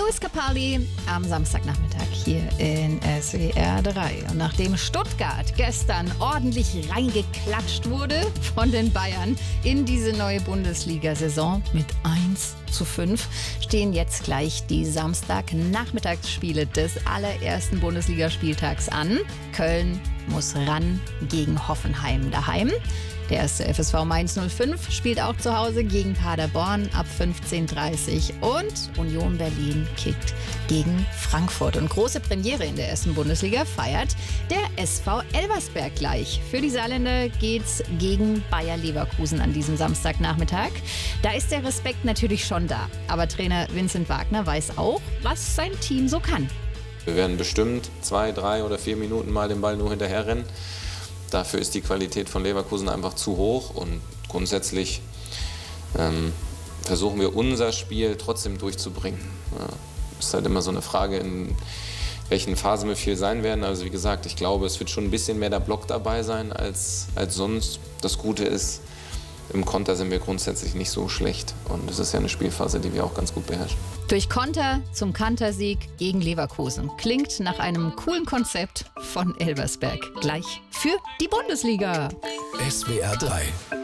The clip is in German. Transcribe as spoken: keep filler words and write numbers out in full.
Lewis Capaldi am Samstagnachmittag hier in S W R drei. Und nachdem Stuttgart gestern ordentlich reingeklatscht wurde von den Bayern in diese neue Bundesliga-Saison mit eins zu fünf, stehen jetzt gleich die Samstagnachmittagsspiele des allerersten Bundesligaspieltags an. Köln muss ran gegen Hoffenheim daheim. Der erste F S V Mainz null fünf spielt auch zu Hause gegen Paderborn ab fünfzehn Uhr dreißig und Union Berlin kickt gegen Frankfurt. Und große Premiere in der ersten Bundesliga feiert der S V Elversberg gleich. Für die Saarländer geht's gegen Bayer Leverkusen an diesem Samstagnachmittag. Da ist der Respekt natürlich schon da. Aber Trainer Vincent Wagner weiß auch, was sein Team so kann. Wir werden bestimmt zwei, drei oder vier Minuten mal den Ball nur hinterherrennen. Dafür ist die Qualität von Leverkusen einfach zu hoch und grundsätzlich ähm, versuchen wir unser Spiel trotzdem durchzubringen. Ja, ist halt immer so eine Frage, in welchen Phasen wir viel sein werden. Also wie gesagt, ich glaube, es wird schon ein bisschen mehr der Block dabei sein als, als sonst. Das Gute ist, im Konter sind wir grundsätzlich nicht so schlecht und es ist ja eine Spielphase, die wir auch ganz gut beherrschen. Durch Konter zum Kantersieg gegen Leverkusen. Klingt nach einem coolen Konzept von Elversberg. Gleich für die Bundesliga. S W R drei